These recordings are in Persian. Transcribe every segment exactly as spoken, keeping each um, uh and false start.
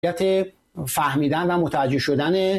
فهمیدن و متوجه شدن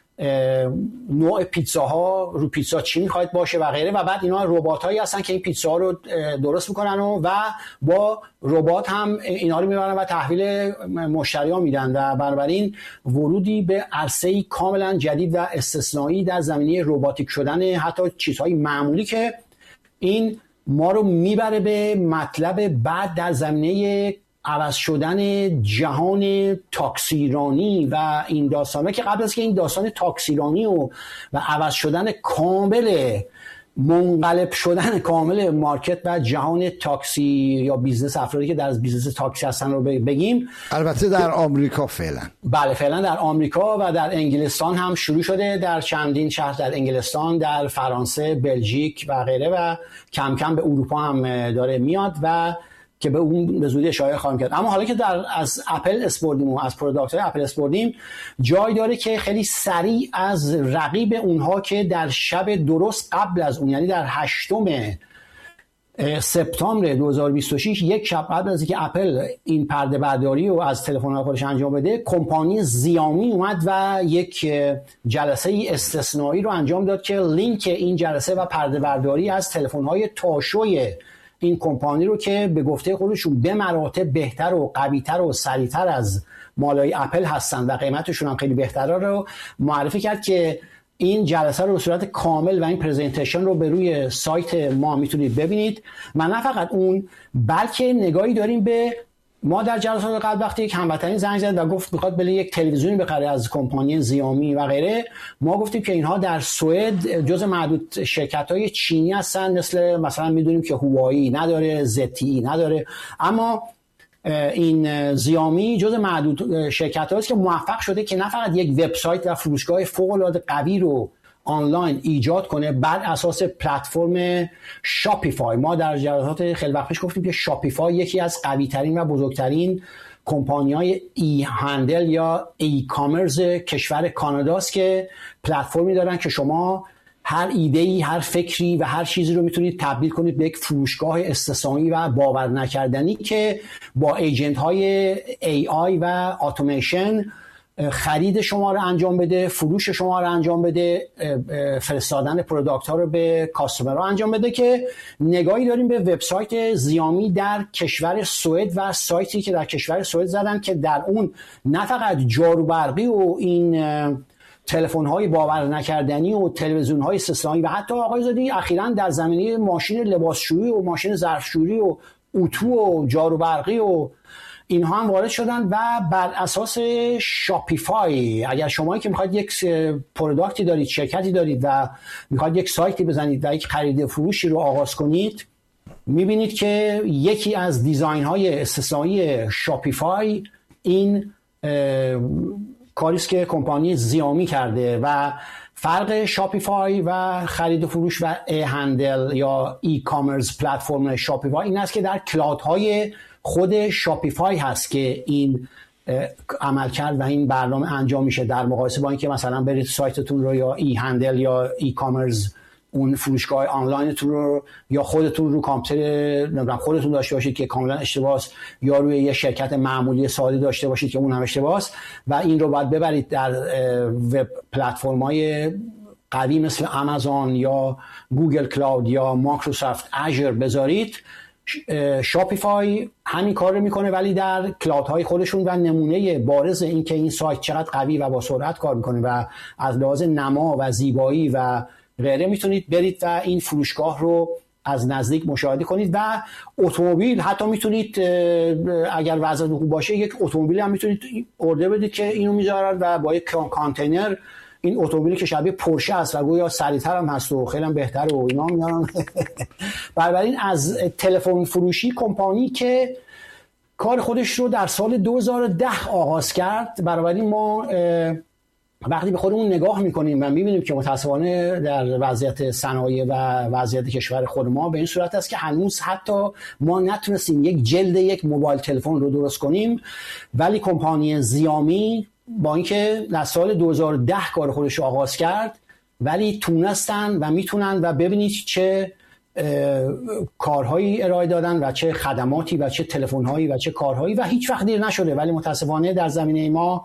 نوع پیتزاها، رو پیتزا چی میخواید باشه و غیره، و بعد اینا رباتایی هستن که این پیتزاها رو درست میکنن و, و با ربات هم اینا رو میبرن و تحویل مشتریان میدن و بنابراین ورودی به عرصه‌ای کاملا جدید و استثنایی در زمینه رباتیک شدن حتی چیزهای معمولی که این ما رو میبره به مطلب بعد در زمینه عوض شدن جهان تاکسیرانی و این داستانه که قبل از که این داستان تاکسیرانی و و عوض شدن کامل منقلب شدن کامل مارکت و جهان تاکسی یا بیزنس افرادی که در بیزنس تاکسی هستن رو بگیم، البته در آمریکا فعلا بله فعلا در آمریکا و در انگلستان هم شروع شده، در چندین شهر در انگلستان، در فرانسه، بلژیک و غیره و کم کم به اروپا هم داره میاد و که به اون به زودی اشاره خواهم کرد. اما حالا که در از اپل اسپوردیم و از پروداکت‌های اپل اسپوردیم، جای داره که خیلی سریع از رقیب اونها که در شب درست قبل از اون، یعنی در هشتم سپتامبر دو هزار و بیست و شش، یک شب قبل از اینکه اپل این پرده برداری رو از تلفن‌های خودش انجام بده، کمپانی زیامی اومد و یک جلسه استثنایی رو انجام داد که لینک این جلسه و پرده برداری از تلفن‌های تاشوی این کمپانی رو که به گفته خودشون به مراتب بهتر و قوی‌تر و سریعتر از مالای اپل هستن و قیمتشون هم خیلی بهتره رو معرفی کرد که این جلسه رو به صورت کامل و این پرزنتیشن رو به روی سایت ما میتونید ببینید و نه فقط اون، بلکه نگاهی داریم به ما در جلسات قبل وقتی یک هموطنی زنگ زد و گفت میخواد بله یک تلویزیونی بخره از کمپانی زیامی و غیره، ما گفتیم که اینها در سوئد جز معدود شرکت‌های چینی هستن، مثل مثلا میدونیم که هوایی نداره، زتی نداره، اما این زیامی جز معدود شرکت‌هایی است که موفق شده که نه فقط یک وبسایت و فروشگاه فوق‌العاده قوی رو آنلاین ایجاد کنه بر اساس پلتفرم شاپیفای. ما در جلسات خیلی وقت پیش گفتیم که شاپیفای یکی از قوی ترین و بزرگترین کمپانی‌های ای هندل یا ای کامرس کشور کاناداست که پلتفرمی دارن که شما هر ایده‌ای، هر فکری و هر چیزی رو میتونید تبدیل کنید به یک فروشگاه استثنایی و باور نکردنی که با ایجنت‌های ای آی و اتوماسیون خرید شما رو انجام بده، فروش شما رو انجام بده، فرستادن پروداکت ها رو به کاستومر ها انجام بده. که نگاهی داریم به وبسایت زیامی در کشور سوئد و سایتی که در کشور سوئد زدن که در اون نه فقط جارو برقی و این تلفن های باور نکردنی و تلویزیون های استثنایی و حتی آقای زادی اخیراً در زمینه ماشین لباسشویی و ماشین ظرفشویی و اتو و جارو برقی و اینها هم وارد شدن و بر اساس شاپیفای. اگر شمایی که میخواید یک پروداکتی دارید، شرکتی دارید و میخواید یک سایتی بزنید و یک خرید فروشی رو آغاز کنید، میبینید که یکی از دیزاین های استثنایی شاپیفای این کاریست که کمپانی زیامی کرده و فرق شاپیفای و خرید و فروش و ای هندل یا ای کامرس پلتفرم شاپیفای این است که در کلادهای خود شاپیفای هست که این عمل کرد و این برنامه انجام میشه، در مقایسه با اینکه مثلا برید سایتتون رو یا ای هندل یا ای کامرس اون فروشگاه آنلاینتون رو یا خودتون رو کامپیوتر نمیدونم خودتون داشته باشید که کاملا اشتباهه، یا روی یه شرکت معمولی ساده داشته باشید که اون هم اشتباهه و این رو باید ببرید در وب پلتفرم‌های قوی مثل آمازون یا گوگل کلاود یا مایکروسافت آژور بذارید. شاپیفای همین کار رو میکنه ولی در کلاودهای خودشون و نمونه بارز این که این سایت چقدر قوی و با سرعت کار میکنه و از لحاظ نما و زیبایی و غیره میتونید برید و این فروشگاه رو از نزدیک مشاهده کنید. و اتومبیل حتی میتونید اگر وضع خوب باشه یک اتومبیل هم میتونید اوردر بدید که اینو میذارن و با یک کانتینر این اتومبیلی که شبیه پورشه است و گویا سریعتر هم هست و خیلی هم بهتره و اینا میارن. بنابراین از تلفن فروشی کمپانی که کار خودش رو در سال دو هزار و ده آغاز کرد، بنابراین ما وقتی به خودمون نگاه میکنیم و میبینیم که متاسفانه در وضعیت صنایع و وضعیت کشور خود ما به این صورت است که هنوز حتی ما نتونستیم یک جلد یک موبایل تلفن رو درست کنیم، ولی کمپانی زیامی با اینکه در سال دو هزار و ده کار خودش رو آغاز کرد ولی تونستن و میتونن و ببینید چه کارهایی ارائه دادن و چه خدماتی و چه تلفن‌هایی و چه کارهایی و هیچ وقت دیر نشده، ولی متاسفانه در زمینه ما